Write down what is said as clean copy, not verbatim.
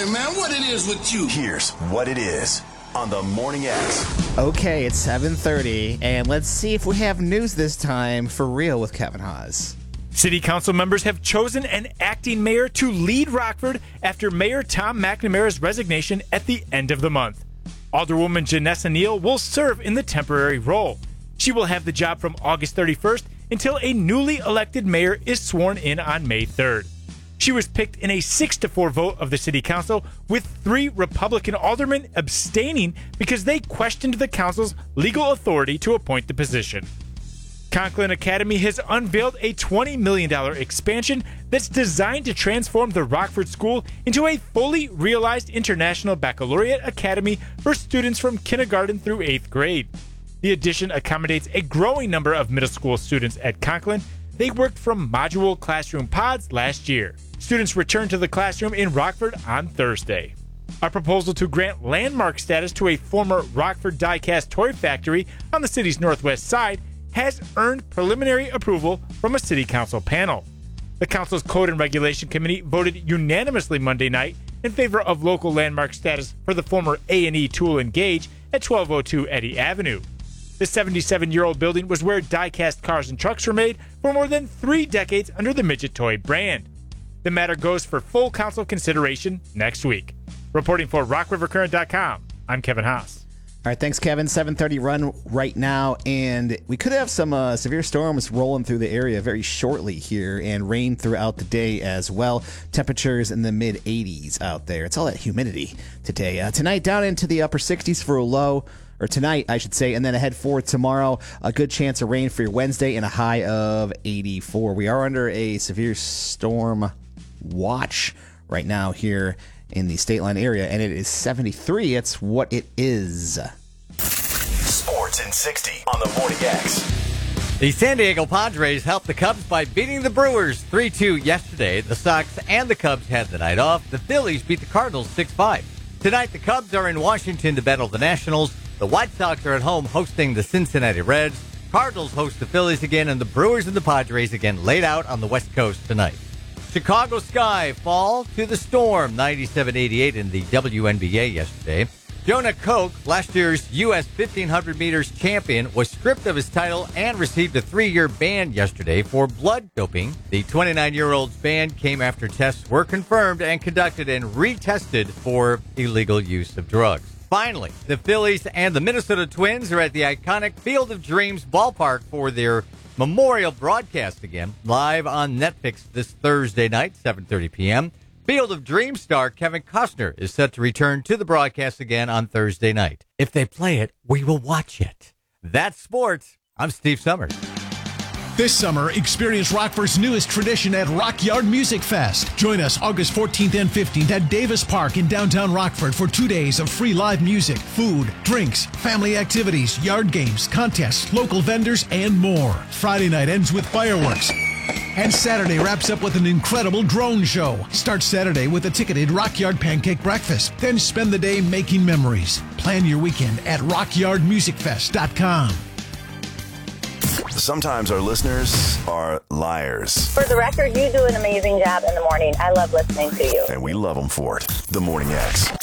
Hey, man, what it is with you? Here's what it is on the Morning X. Okay, it's 7:30, and let's see if we have news this time for real with Kevin Haas. City council members have chosen an acting mayor to lead Rockford after Mayor Tom McNamara's resignation at the end of the month. Alderwoman Janessa Neal will serve in the temporary role. She will have the job from August 31st until a newly elected mayor is sworn in on May 3rd. She was picked in a 6-4 vote of the city council, with 3 Republican aldermen abstaining because they questioned the council's legal authority to appoint the position. Conklin Academy has unveiled a $20 million expansion that's designed to transform the Rockford School into a fully realized International Baccalaureate Academy for students from kindergarten through 8th grade. The addition accommodates a growing number of middle school students at Conklin. They worked from modular classroom pods last year. Students returned to the classroom in Rockford on Thursday. A proposal to grant landmark status to a former Rockford die-cast toy factory on the city's northwest side has earned preliminary approval from a city council panel. The council's Code and Regulation Committee voted unanimously Monday night in favor of local landmark status for the former A&E Tool and Gauge at 1202 Eddy Avenue. The 77-year-old building was where die-cast cars and trucks were made for more than 3 decades under the Midget Toy brand. The matter goes for full council consideration next week. Reporting for RockRiverCurrent.com, I'm Kevin Haas. All right, thanks, Kevin. 7:30 run right now, and we could have some severe storms rolling through the area very shortly here, and rain throughout the day as well. Temperatures in the mid-80s out there. It's all that humidity today. Tonight, down into the upper 60s for a low, or tonight, I should say, and then ahead for tomorrow, a good chance of rain for your Wednesday and a high of 84. We are under a severe storm watch right now here in the State Line area, and it is 73. It's what it is. Sports in 60 on the Morning X. The San Diego Padres helped the Cubs by beating the Brewers 3-2 yesterday. The Sox and the Cubs had the night off. The Phillies beat the Cardinals 6-5. Tonight, the Cubs are in Washington to battle the Nationals. The White Sox are at home hosting the Cincinnati Reds. Cardinals host the Phillies again, and the Brewers and the Padres again laid out on the West Coast tonight. Chicago Sky fall to the Storm, 97-88 in the WNBA yesterday. Jonah Koch, last year's U.S. 1,500 meters champion, was stripped of his title and received a 3-year ban yesterday for blood doping. The 29-year-old's ban came after tests were confirmed and conducted and retested for illegal use of drugs. Finally, the Phillies and the Minnesota Twins are at the iconic Field of Dreams ballpark for their memorial broadcast again, live on Netflix this Thursday night, 7:30 p.m. Field of Dreams star Kevin Costner is set to return to the broadcast again on Thursday night. If they play it, we will watch it. That's sports. I'm Steve Summers. This summer, experience Rockford's newest tradition at Rock Yard Music Fest. Join us August 14th and 15th at Davis Park in downtown Rockford for 2 days of free live music, food, drinks, family activities, yard games, contests, local vendors, and more. Friday night ends with fireworks. And Saturday wraps up with an incredible drone show. Start Saturday with a ticketed Rock Yard Pancake Breakfast. Then spend the day making memories. Plan your weekend at rockyardmusicfest.com. Sometimes our listeners are liars. For the record, you do an amazing job in the morning. I love listening to you. And we love them for it. The Morning X.